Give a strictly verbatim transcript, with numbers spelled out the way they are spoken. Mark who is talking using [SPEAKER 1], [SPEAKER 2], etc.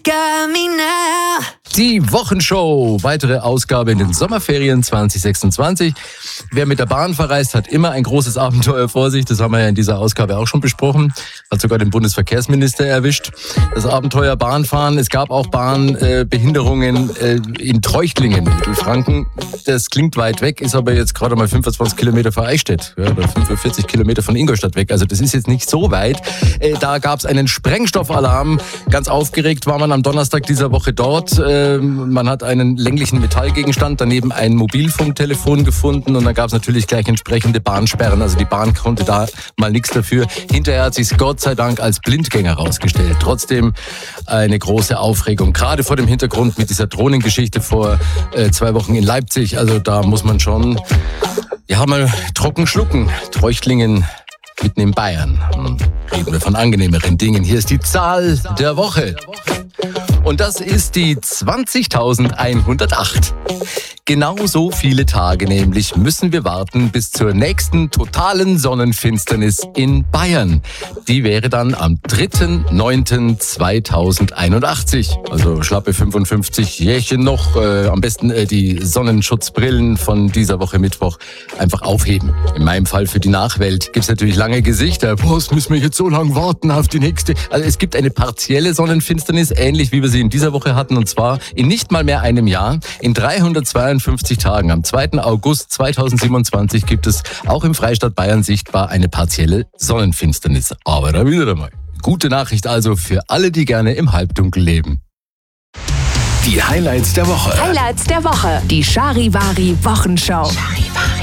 [SPEAKER 1] Got me now.
[SPEAKER 2] Die Wochenshow, weitere Ausgabe in den Sommerferien zwanzig sechsundzwanzig. Wer mit der Bahn verreist, hat immer ein großes Abenteuer vor sich. Das haben wir ja in dieser Ausgabe auch schon besprochen. Hat sogar den Bundesverkehrsminister erwischt. Das Abenteuer Bahnfahren. Es gab auch Bahnbehinderungen äh, in Treuchtlingen in Mittelfranken. Das klingt weit weg, ist aber jetzt gerade mal fünfundzwanzig Kilometer von Eichstätt, ja, oder fünfundvierzig Kilometer von Ingolstadt weg. Also das ist jetzt nicht so weit. Äh, da gab es einen Sprengstoffalarm. Ganz aufgeregt war man am Donnerstag dieser Woche dort. Äh, man hat einen länglichen Metallgegenstand, daneben ein Mobilfunktelefon gefunden und dann gab es natürlich gleich entsprechende Bahnsperren. Also die Bahn konnte da mal nichts dafür. Hinterher hat sich Gott sei Dank als Blindgänger herausgestellt. Trotzdem eine große Aufregung, gerade vor dem Hintergrund mit dieser Drohnengeschichte vor äh, zwei Wochen in Leipzig. Also da muss man schon ja mal trocken schlucken. Treuchtlingen mitten in Bayern. Reden wir von angenehmeren Dingen. Hier ist die Zahl der Woche. Und das ist die zwanzigtausendeinhundertacht. Genau so viele Tage nämlich müssen wir warten bis zur nächsten totalen Sonnenfinsternis in Bayern. Die wäre dann am dritten neunten zweitausendeinundachtzig. Also schlappe fünfundfünfzig Jährchen noch. Äh, am besten äh, die Sonnenschutzbrillen von dieser Woche Mittwoch einfach aufheben. In meinem Fall für die Nachwelt gibt es natürlich lange Gesichter. Was müssen wir jetzt so lange warten auf die nächste? Also es gibt eine partielle Sonnenfinsternis, ähnlich wie wir sie in dieser Woche hatten. Und zwar in nicht mal mehr einem Jahr, in dreihundertzweiundfünfzig Tagen. Am zweiten August zweitausendsiebenundzwanzig gibt es auch im Freistaat Bayern sichtbar eine partielle Sonnenfinsternis. Aber da wieder einmal. Gute Nachricht also für alle, die gerne im Halbdunkel leben.
[SPEAKER 3] Die Highlights der Woche.
[SPEAKER 4] Highlights der Woche. Die Charivari Wochenshow.